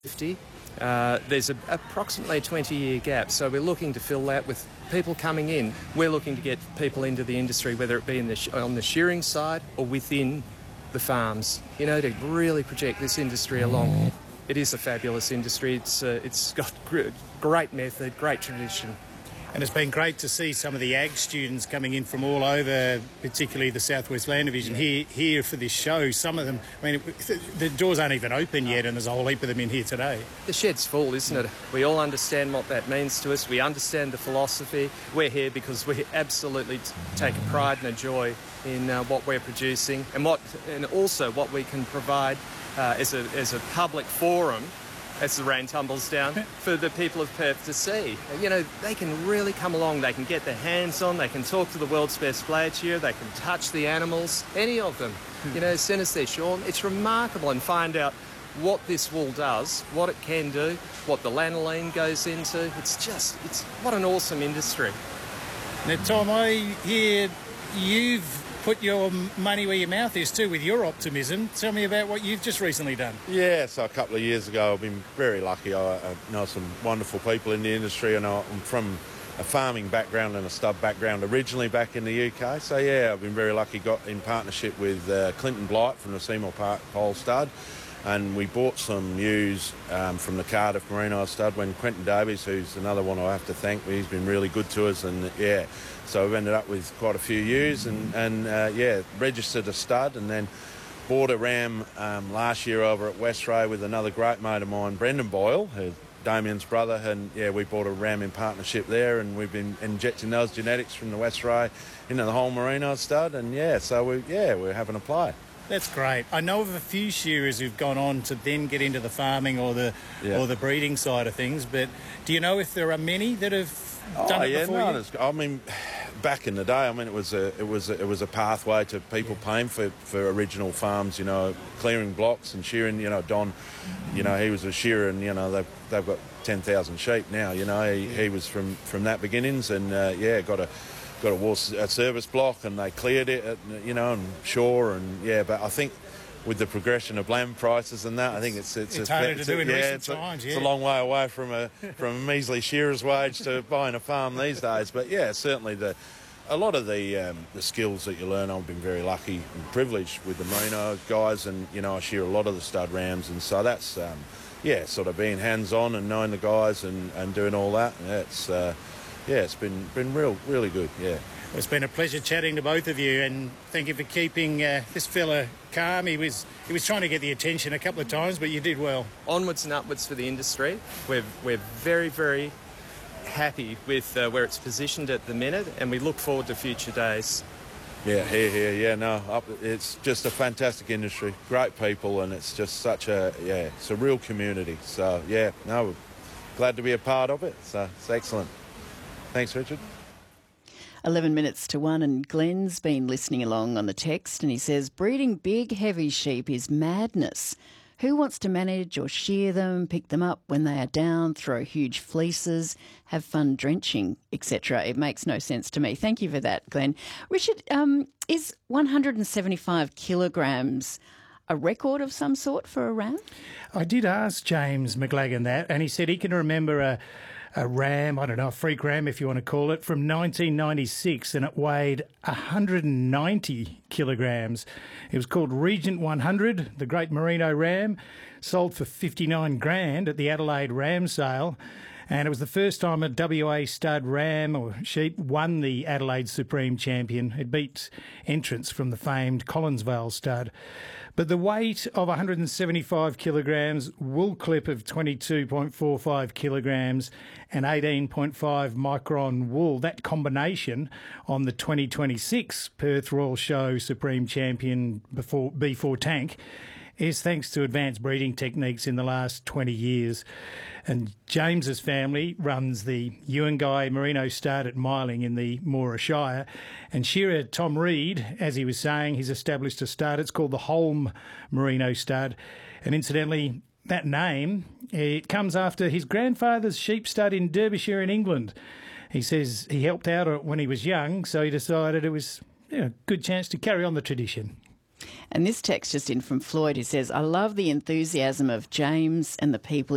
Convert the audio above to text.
50. There's approximately a 20-year gap, so we're looking to fill that with people coming in. We're looking to get people into the industry, whether it be on the shearing side or within the farms, to really project this industry along. It is a fabulous industry. It's got great method, great tradition. And it's been great to see some of the ag students coming in from all over, particularly the South West Land Division, here for this show. Some of them, the doors aren't even open yet, and there's a whole heap of them in here today. The shed's full, isn't it? We all understand what that means to us. We understand the philosophy. We're here because we absolutely take a pride and a joy in what we're producing, and also what we can provide as a public forum, as the rain tumbles down, for the people of Perth to see. They can really come along, they can get their hands on, they can talk to the world's best blade shearer, they can touch the animals, any of them. As soon as they're shorn, it's remarkable, and find out what this wool does, what it can do, what the lanolin goes into. It's what an awesome industry. Now, Tom, I hear you've put your money where your mouth is too with your optimism. Tell me about what you've just recently done. Yeah, so a couple of years ago I've been very lucky. I know some wonderful people in the industry, and I'm from a farming background and a stud background originally back in the UK. So yeah, I've been very lucky, got in partnership with Clinton Blight from the Seymour Park Pole Stud, and we bought some ewes from the Cardiff Merino Stud when Quentin Davies, who's another one I have to thank, he's been really good to us, and yeah, so we've ended up with quite a few ewes and registered a stud, and then bought a ram last year over at Westray with another great mate of mine, Brendan Boyle, who's Damien's brother, and yeah, we bought a ram in partnership there, and we've been injecting those genetics from the Westray into the whole Merino stud, and yeah, so we're having a play. That's great. I know of a few shearers who've gone on to then get into the farming or the breeding side of things, but do you know if there are many that have done it before you? I mean, back in the day, it was a pathway to people paying for original farms, clearing blocks and shearing. Don, he was a shearer, and they've got 10,000 sheep now. He was from that beginnings, and got a service block, and they cleared it, and shore, and but I think with the progression of land prices and that, I think it's harder to do in recent times. It's a long way away from a measly shearer's wage to buying a farm these days. But yeah, certainly a lot of the skills that you learn, I've been very lucky and privileged with the Merino guys, and I shear a lot of the stud rams, and so that's sort of being hands-on and knowing the guys and doing all that. It's been really good. Yeah. It's been a pleasure chatting to both of you, and thank you for keeping this fella calm. He was trying to get the attention a couple of times, but you did well. Onwards and upwards for the industry. We're very, very happy with where it's positioned at the minute, and we look forward to future days. Yeah, here. Yeah, no, it's just a fantastic industry, great people, and it's just it's a real community. So yeah, no, we're glad to be a part of it. So it's excellent. Thanks, Richard. 11 minutes to 1, and Glenn's been listening along on the text, and he says, breeding big, heavy sheep is madness. Who wants to manage or shear them, pick them up when they are down, throw huge fleeces, have fun drenching, etc.? It makes no sense to me. Thank you for that, Glenn. Richard, is 175 kilograms a record of some sort for a ram? I did ask James McLagan that, and he said he can remember a ram, I don't know, a freak ram if you want to call it, from 1996, and it weighed 190 kilograms. It was called Regent 100, the Great Merino Ram, sold for 59 grand at the Adelaide Ram Sale. And it was the first time a WA stud ram or sheep won the Adelaide Supreme Champion. It beat entrants from the famed Collinsvale stud. But the weight of 175 kilograms, wool clip of 22.45 kilograms and 18.5 micron wool, that combination on the 2026 Perth Royal Show Supreme Champion B4 tank is thanks to advanced breeding techniques in the last 20 years. And James's family runs the Ewangai Merino stud at Myling in the Moora Shire. And shearer Tom Reed, as he was saying, he's established a stud. It's called the Holm Merino stud. And incidentally, that name, it comes after his grandfather's sheep stud in Derbyshire in England. He says he helped out when he was young, so he decided it was a good chance to carry on the tradition. And this text just in from Floyd, who says, I love the enthusiasm of James and the people